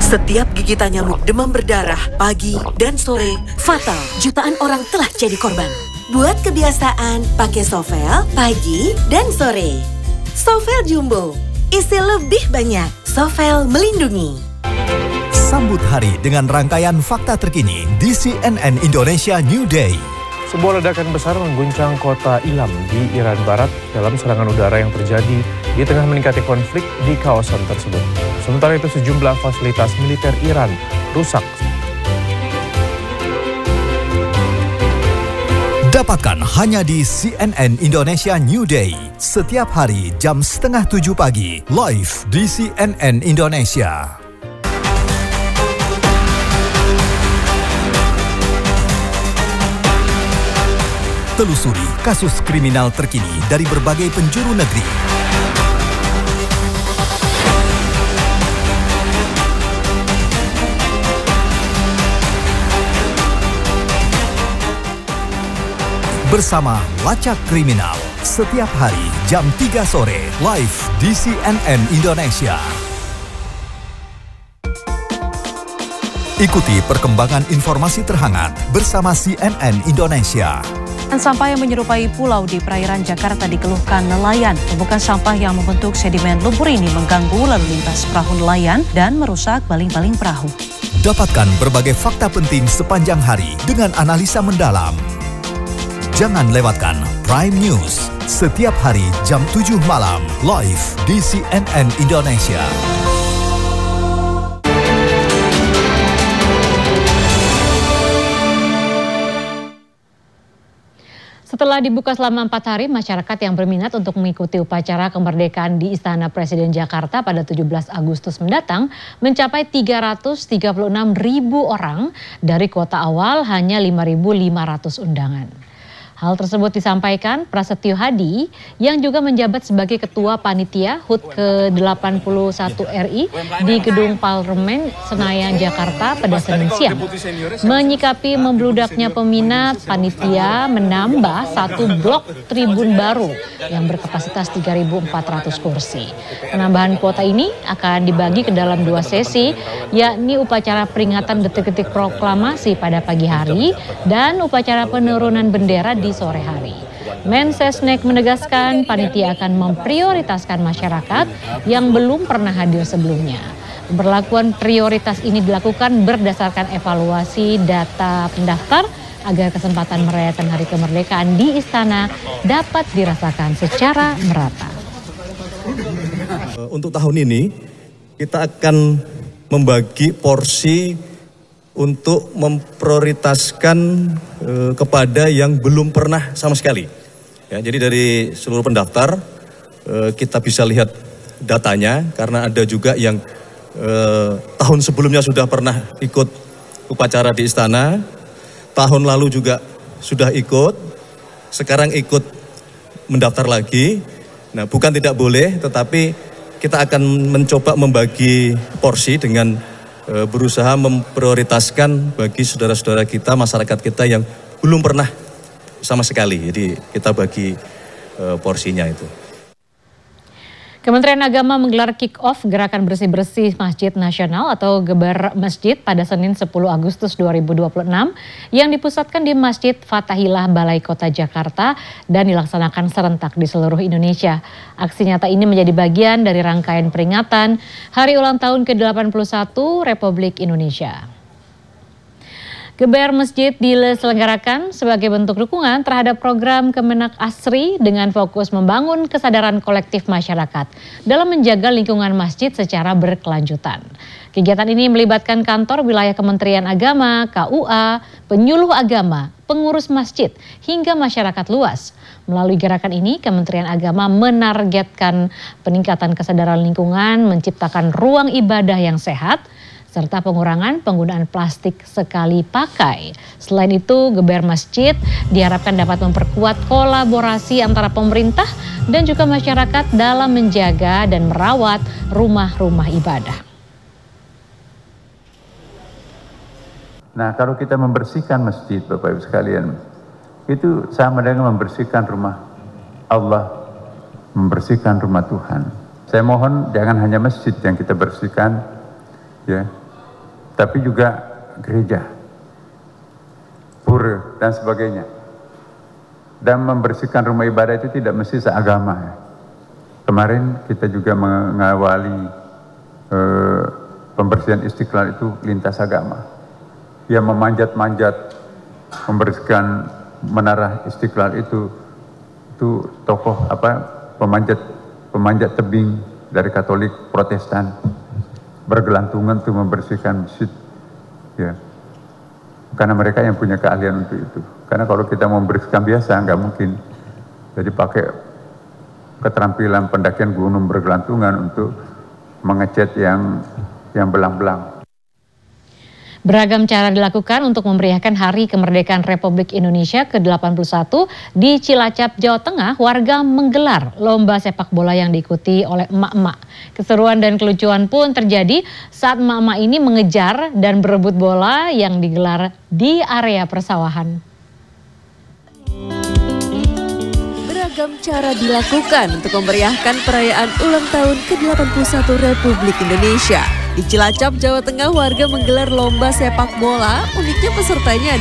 Setiap gigitan nyamuk demam berdarah, pagi dan sore, fatal. Jutaan orang telah jadi korban. Buat kebiasaan, pakai Sovel pagi dan sore. Sovel Jumbo, isi lebih banyak. Sovel melindungi. Sambut hari dengan rangkaian fakta terkini di CNN Indonesia New Day. Sebuah ledakan besar mengguncang kota Ilam di Iran Barat dalam serangan udara yang terjadi di tengah meningkatnya konflik di kawasan tersebut. Sementara itu sejumlah fasilitas militer Iran rusak. Dapatkan hanya di CNN Indonesia New Day. Setiap hari jam 6:30 pagi, live di CNN Indonesia. Telusuri kasus kriminal terkini dari berbagai penjuru negeri. Bersama Lacak Kriminal, setiap hari jam 3 sore, live di CNN Indonesia. Ikuti perkembangan informasi terhangat bersama CNN Indonesia. Sampah yang menyerupai pulau di perairan Jakarta dikeluhkan nelayan. Tumpukan sampah yang membentuk sedimen lumpur ini mengganggu lalu lintas perahu nelayan dan merusak baling-baling perahu. Dapatkan berbagai fakta penting sepanjang hari dengan analisa mendalam. Jangan lewatkan Prime News setiap hari jam 7 malam live di CNN Indonesia. Setelah dibuka selama 4 hari, masyarakat yang berminat untuk mengikuti upacara kemerdekaan di Istana Presiden Jakarta pada 17 Agustus mendatang mencapai 336.000 orang dari kuota awal hanya 5.500 undangan. Hal tersebut disampaikan Prasetyo Hadi yang juga menjabat sebagai Ketua Panitia HUT ke-81 RI di Gedung Parlemen Senayan, Jakarta pada Senin siang. Menyikapi membludaknya peminat, panitia menambah 1 blok tribun baru yang berkapasitas 3.400 kursi. Penambahan kuota ini akan dibagi ke dalam 2 sesi, yakni upacara peringatan detik-detik proklamasi pada pagi hari dan upacara penurunan bendera di sore hari. Mensesnek menegaskan panitia akan memprioritaskan masyarakat yang belum pernah hadir sebelumnya. Pemberlakuan prioritas ini dilakukan berdasarkan evaluasi data pendaftar agar kesempatan merayakan Hari Kemerdekaan di Istana dapat dirasakan secara merata. Untuk tahun ini kita akan membagi porsi untuk memprioritaskan kepada yang belum pernah sama sekali. Ya, jadi dari seluruh pendaftar kita bisa lihat datanya karena ada juga yang tahun sebelumnya sudah pernah ikut upacara di istana, tahun lalu juga sudah ikut, sekarang ikut mendaftar lagi. Nah, bukan tidak boleh, tetapi kita akan mencoba membagi porsi dengan berusaha memprioritaskan bagi saudara-saudara kita, masyarakat kita yang belum pernah sama sekali. Jadi kita bagi porsinya itu. Kementerian Agama menggelar kick-off gerakan bersih-bersih Masjid Nasional atau Geber Masjid pada Senin 10 Agustus 2026 yang dipusatkan di Masjid Fathahillah Balai Kota Jakarta dan dilaksanakan serentak di seluruh Indonesia. Aksi nyata ini menjadi bagian dari rangkaian peringatan Hari Ulang Tahun ke-81 Republik Indonesia. Geber Masjid diselenggarakan sebagai bentuk dukungan terhadap program Kemenak Asri dengan fokus membangun kesadaran kolektif masyarakat dalam menjaga lingkungan masjid secara berkelanjutan. Kegiatan ini melibatkan kantor wilayah Kementerian Agama, KUA, penyuluh agama, pengurus masjid, hingga masyarakat luas. Melalui gerakan ini, Kementerian Agama menargetkan peningkatan kesadaran lingkungan, menciptakan ruang ibadah yang sehat, serta pengurangan penggunaan plastik sekali pakai. Selain itu, Geber Masjid diharapkan dapat memperkuat kolaborasi antara pemerintah dan juga masyarakat dalam menjaga dan merawat rumah-rumah ibadah. Nah, kalau kita membersihkan masjid, Bapak Ibu sekalian, itu sama dengan membersihkan rumah Allah, membersihkan rumah Tuhan. Saya mohon jangan hanya masjid yang kita bersihkan, ya. tapi juga gereja, pura dan sebagainya. Dan membersihkan rumah ibadah itu tidak mesti seagama. Kemarin kita juga mengawali pembersihan Istiqlal itu lintas agama. Yang memanjat-manjat membersihkan menara Istiqlal itu tokoh pemanjat tebing dari Katolik, Protestan, bergelantungan untuk membersihkan masjid, ya. Karena mereka yang punya keahlian untuk itu. Karena kalau kita membersihkan biasa nggak mungkin. Jadi pakai keterampilan pendakian gunung bergelantungan untuk mengecat yang belang-belang. Beragam cara dilakukan untuk memeriahkan Hari Kemerdekaan Republik Indonesia ke-81 di Cilacap, Jawa Tengah. Warga menggelar lomba sepak bola yang diikuti oleh emak-emak. Keseruan dan kelucuan pun terjadi saat emak-emak ini mengejar dan berebut bola yang digelar di area persawahan. Beragam cara dilakukan untuk memeriahkan perayaan ulang tahun ke-81 Republik Indonesia. Di Cilacap, Jawa Tengah, warga menggelar lomba sepak bola. Uniknya pesertanya